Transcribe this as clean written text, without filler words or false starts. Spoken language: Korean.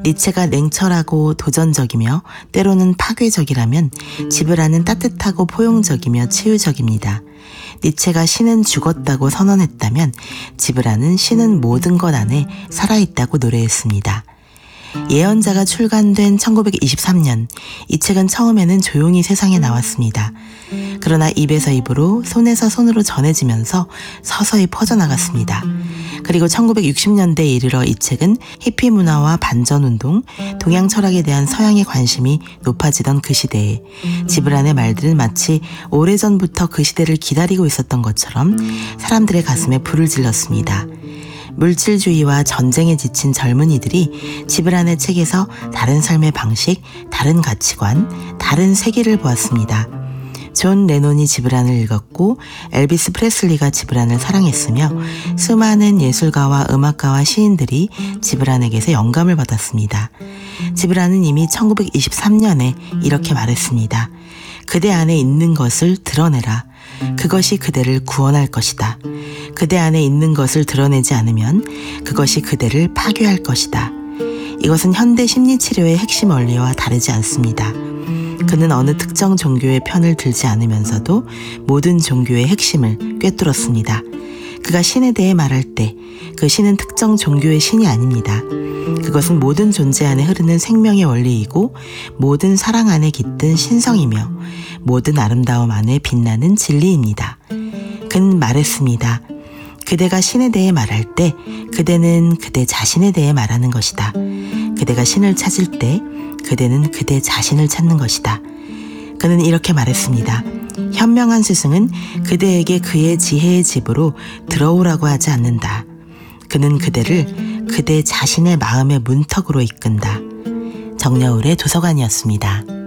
니체가 냉철하고 도전적이며 때로는 파괴적이라면 지브라는 따뜻하고 포용적이며 치유적입니다. 니체가 신은 죽었다고 선언했다면 지브라는 신은 모든 것 안에 살아있다고 노래했습니다. 예언자가 출간된 1923년, 이 책은 처음에는 조용히 세상에 나왔습니다. 그러나 입에서 입으로, 손에서 손으로 전해지면서 서서히 퍼져나갔습니다. 그리고 1960년대에 이르러 이 책은 히피 문화와 반전운동, 동양 철학에 대한 서양의 관심이 높아지던 그 시대에 지브란의 말들은 마치 오래전부터 그 시대를 기다리고 있었던 것처럼 사람들의 가슴에 불을 질렀습니다. 물질주의와 전쟁에 지친 젊은이들이 지브란의 책에서 다른 삶의 방식, 다른 가치관, 다른 세계를 보았습니다. 존 레논이 지브란을 읽었고 엘비스 프레슬리가 지브란을 사랑했으며 수많은 예술가와 음악가와 시인들이 지브란에게서 영감을 받았습니다. 지브란은 이미 1923년에 이렇게 말했습니다. 그대 안에 있는 것을 드러내라. 그것이 그대를 구원할 것이다. 그대 안에 있는 것을 드러내지 않으면 그것이 그대를 파괴할 것이다. 이것은 현대 심리치료의 핵심 원리와 다르지 않습니다. 그는 어느 특정 종교의 편을 들지 않으면서도 모든 종교의 핵심을 꿰뚫었습니다. 그가 신에 대해 말할 때 그 신은 특정 종교의 신이 아닙니다. 그것은 모든 존재 안에 흐르는 생명의 원리이고 모든 사랑 안에 깃든 신성이며 모든 아름다움 안에 빛나는 진리입니다. 그는 말했습니다. 그대가 신에 대해 말할 때 그대는 그대 자신에 대해 말하는 것이다. 그대가 신을 찾을 때 그대는 그대 자신을 찾는 것이다. 그는 이렇게 말했습니다. 현명한 스승은 그대에게 그의 지혜의 집으로 들어오라고 하지 않는다. 그는 그대를 그대 자신의 마음의 문턱으로 이끈다. 정여울의 도서관이었습니다.